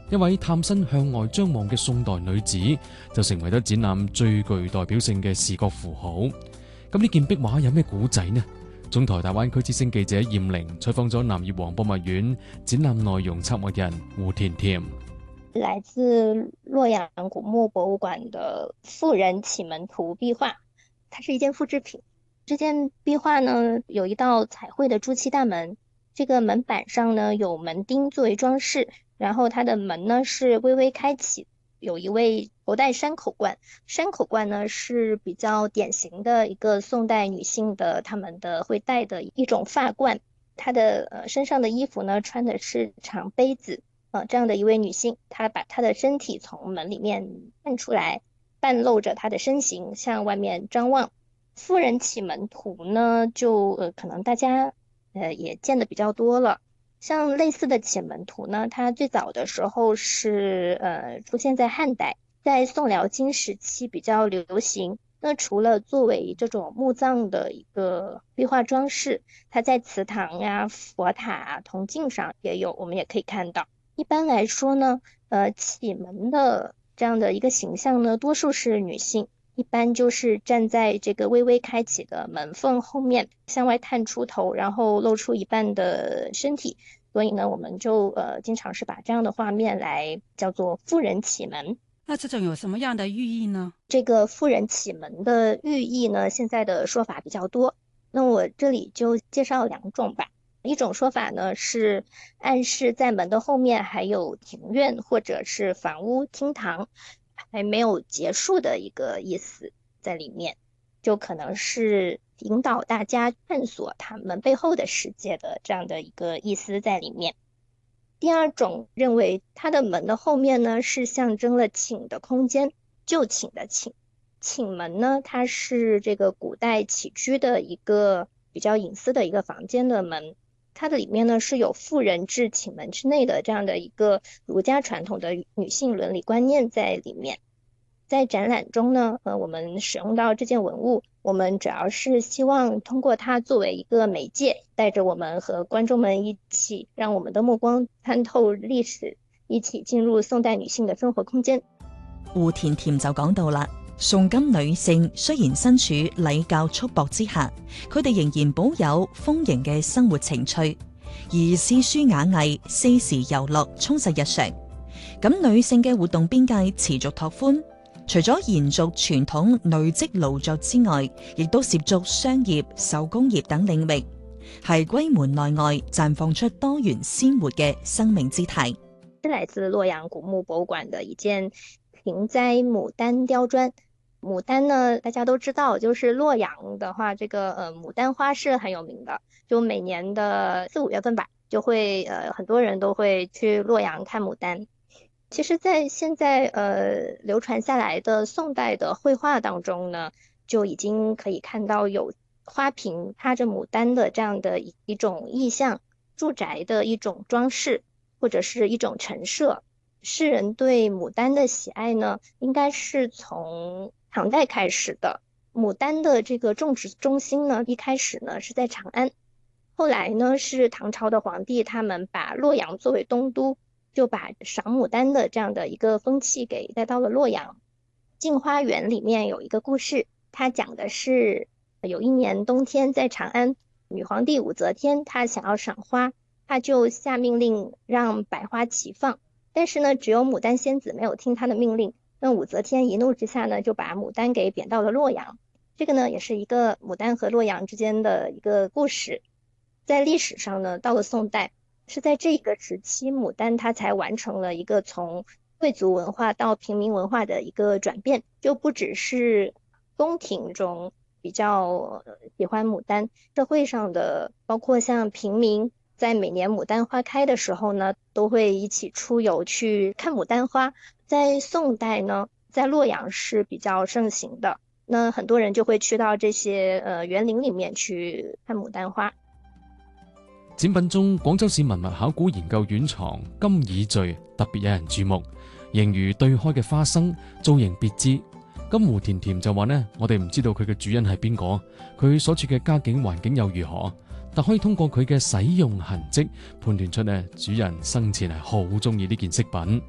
一位探身向外張望嘅宋代女子，就成為咗展覽最具代表性嘅視覺符號。咁呢件壁畫有咩古仔呢？中台大灣區之聲記者葉玲採訪咗南葉王博物院展覽內容策劃人胡甜甜。 來自洛陽古墓博物館的婦人啟門圖壁畫，它是一件複製品。這件壁畫呢，有一道彩繪的朱漆大門，這個門板上呢有門釘作為裝飾，然後它的門呢是微微開啟，有一位頭戴山口冠，山口冠呢是比較典型的一個宋代女性的她們的會戴的一種髮冠。她的身上的衣服呢穿的是長杯子，這樣的一位女性，她把她的身體從門裡面探出來，半露着她的身形向外面張望。婦人啟門圖呢就可能大家也見得比較多了。像類似的啟門圖呢，它最早的時候是出現在漢代，在宋遼金時期比較流行。那除了作為這種墓葬的一個壁畫裝飾，它在祠堂呀、佛塔、銅鏡上也有，我們也可以看到。一般來說呢，啟門的這樣的一個形象呢，多數是女性，一般就是站在這個微微開啟的門縫後面，向外探出頭，然後露出一半的身體。所以呢，我們就經常是把這樣的畫面來叫做婦人啟門。 那這種有什麼樣的寓意呢？ 這個婦人啟門的寓意呢，現在的說法比較多。那我這裡就介紹兩種吧。一種說法呢，是暗示在門的後面還有庭院或者是房屋廳堂，還沒有結束的一個意思在裡面，就可能是引導大家探索他們背後的世界的這樣的一個意思在裡面。第二種認為它的門的後面呢，是象徵了寢的空間，就寢的寢。寢門呢，它是這個古代起居的一個比較隱私的一個房間的門，它的裡面呢是有婦人至寢門之內的這樣的一個儒家傳統的女性倫理觀念在裡面。在展覽中呢，我們使用到這件文物，我們主要是希望通過它作為一個媒介，帶着我們和觀眾們一起，讓我們的目光參透歷史，一起進入宋代女性的生活空間。 胡甜甜就講到啦，宋金女性雖然身處禮教束縛之下，佢哋仍然保有豐盈嘅生活情趣，而詩書雅藝、四時遊樂充實日常。咁女性嘅活動邊界持續拓寬，除咗延續傳統女職勞作之外，亦都涉足商業、手工業等領域，係歸門內外綻放出多元鮮活嘅生命姿態。 是來自洛陽古墓博物館的一件平栽牡丹雕磚。牡丹呢，大家都知道，就是洛陽的話，這個牡丹花是很有名的，就每年的4、5月份吧，就會很多人都會去洛陽看牡丹。其實在現在流傳下來的宋代的繪畫當中呢，就已經可以看到有花瓶插着牡丹的這樣的一種意象，住宅的一種裝飾，或者是一種陳設。世人對牡丹的喜愛呢，應該是從唐代開始的。牡丹的這個種植中心呢，一開始呢是在長安，後來呢是唐朝的皇帝他們把洛陽作為東都，就把賞牡丹的這樣的一個風氣給帶到了洛陽。鏡花緣裡面有一個故事，它講的是有一年冬天在長安，女皇帝武則天她想要賞花，她就下命令讓百花齊放，但是呢只有牡丹仙子沒有聽她的命令，那武則天一怒之下呢就把牡丹給貶到了洛陽。這個呢也是一個牡丹和洛陽之間的一個故事。在歷史上呢，到了宋代，是在這個時期，牡丹它才完成了一個從貴族文化到平民文化的一個轉變，就不只是宮廷中比較喜歡牡丹，社會上的包括像平民，在每年牡丹花開的時候呢，都會一起出遊去看牡丹花。在宋代呢，在洛陽是比較盛行的，那很多人就會去到這些園林裡面去看牡丹花。 展品中，廣州市文物考古研究院藏金耳墜特別有人注目，形如對開嘅花生，造型別致。咁胡甜甜就話呢，我哋唔知道佢嘅主人係邊個，佢所處嘅家境環境又如何，但可以通過佢嘅使用痕跡判斷出呢，主人生前係好中意呢件飾品。